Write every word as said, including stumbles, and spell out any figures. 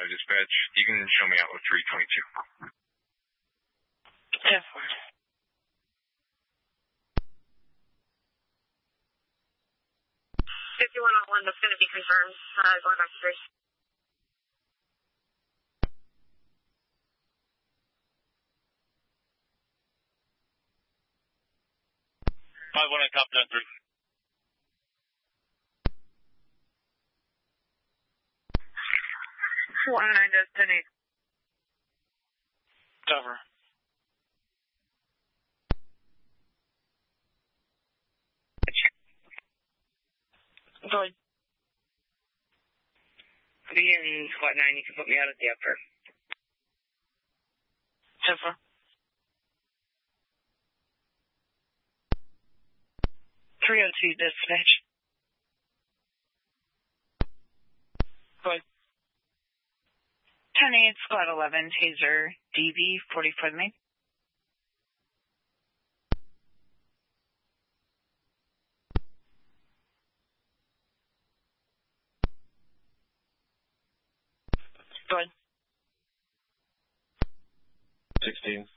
dispatch. You can show me outlet three twenty-two. ten four. fifty-one oh one, that's going to be confirmed. Uh, going back to three. five one, cop ten three. one nine does ten eight. Cover. Go ahead. Be in squad nine, you can put me out at the upper. ten four. three oh two dispatch. Go ahead. ten eight, squad eleven, taser, D B, forty-four main. Go ahead. sixteen.